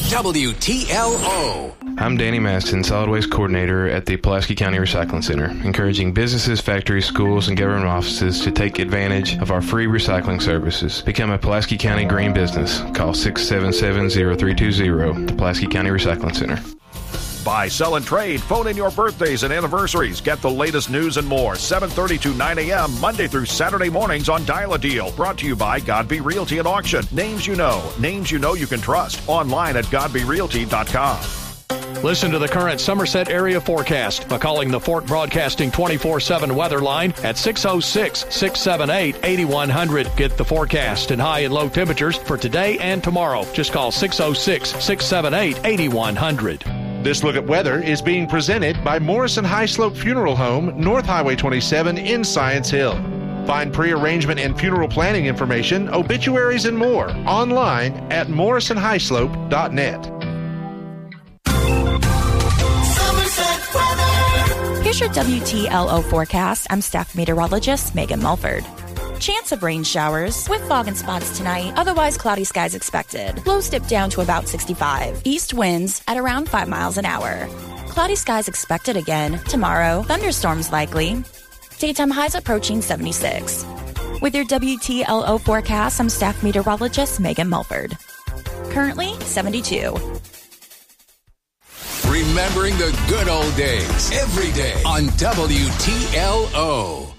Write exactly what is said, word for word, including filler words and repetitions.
W T L O. I'm Danny Maston, Solid Waste Coordinator at the Pulaski County Recycling Center, encouraging businesses, factories, schools, and government offices to take advantage of our free recycling services. Become a Pulaski County green business. Call six seven seven, zero three two zero, the Pulaski County Recycling Center. Buy, sell, and trade. Phone in your birthdays and anniversaries. Get the latest news and more. seven thirty to nine a.m. Monday through Saturday mornings on Dial a Deal. Brought to you by Godby Realty and Auction. Names you know. Names you know you can trust. Online at godby realty dot com. Listen to the current Somerset area forecast by calling the Fort Broadcasting twenty-four seven weather line at six oh six, six seven eight, eight one zero zero. Get the forecast and high and low temperatures for today and tomorrow. Just call six oh six, six seven eight, eight one zero zero. This Look at Weather is being presented by Morrison High Slope Funeral Home, North Highway twenty-seven in Science Hill. Find pre-arrangement and funeral planning information, obituaries, and more online at morrison high slope dot net. Here's your W T L O forecast. I'm staff meteorologist Megan Mulford. Chance of rain showers with fog and spots tonight. Otherwise, cloudy skies expected. Lows dip down to about sixty-five. East winds at around five miles an hour. Cloudy skies expected again tomorrow. Thunderstorms likely. Daytime highs approaching seventy-six. With your W T L O forecast, I'm staff meteorologist Megan Mulford. Currently seventy-two. Remembering the good old days every day on W T L O.